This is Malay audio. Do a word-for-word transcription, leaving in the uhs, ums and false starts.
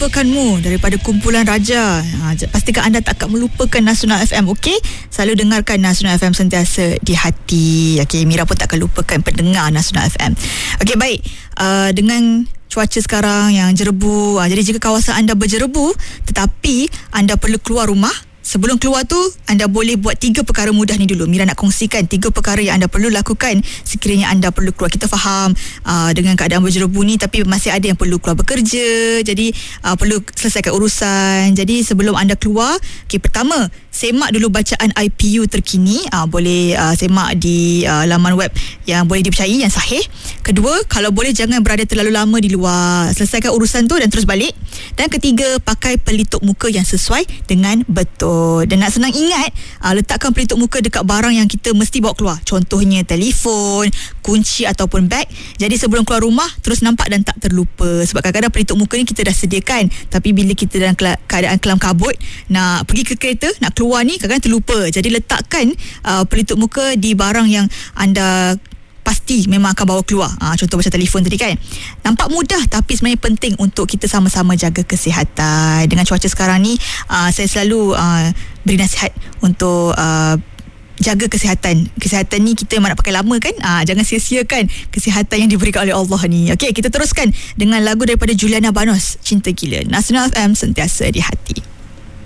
melupakanmu daripada kumpulan Raja. Ha, pastikan anda tak akan melupakan Nasional F M, okey? Selalu dengarkan Nasional F M sentiasa di hati. Okey, Mira pun tak akan lupakan pendengar Nasional F M. Okey, baik. Uh, dengan cuaca sekarang yang jerebu, uh, jadi jika kawasan anda berjerebu tetapi anda perlu keluar rumah, sebelum keluar tu, anda boleh buat tiga perkara mudah ni dulu. Mira nak kongsikan tiga perkara yang anda perlu lakukan sekiranya anda perlu keluar. Kita faham uh, dengan keadaan berjerebu ni, tapi masih ada yang perlu keluar bekerja. Jadi uh, perlu selesaikan urusan. Jadi sebelum anda keluar, okay, pertama, semak dulu bacaan I P U terkini. uh, Boleh uh, semak di uh, laman web yang boleh dipercayai, yang sahih. Kedua, kalau boleh jangan berada terlalu lama di luar. Selesaikan urusan tu dan terus balik. Dan ketiga, pakai pelitup muka yang sesuai dengan betul. Dan nak senang ingat, uh, letakkan pelitup muka dekat barang yang kita mesti bawa keluar. Contohnya telefon, kunci ataupun beg. Jadi sebelum keluar rumah, terus nampak dan tak terlupa. Sebab kadang-kadang pelitup muka ni kita dah sediakan, tapi bila kita dalam keadaan kelam kabut, nak pergi ke kereta, nak keluar ni, kadang-kadang terlupa. Jadi letakkan uh, pelitup muka di barang yang anda pasti memang akan bawa keluar. Ha, contoh macam telefon tadi kan. Nampak mudah tapi sebenarnya penting untuk kita sama-sama jaga kesihatan. Dengan cuaca sekarang ni, uh, saya selalu uh, beri nasihat untuk uh, jaga kesihatan. Kesihatan ni kita memang nak pakai lama kan. uh, Jangan sia-siakan kesihatan yang diberikan oleh Allah ni. Okey, kita teruskan dengan lagu daripada Juliana Banos, Cinta Gila. Nasional F M sentiasa di hati.